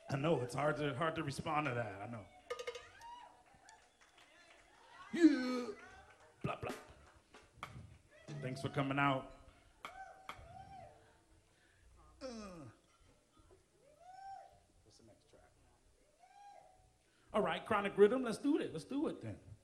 I know it's hard to respond to that. I know. Yeah. Blah blah. Thanks for coming out. What's the next track? All right, Chronic Rhythm. Let's do it. Let's do it then.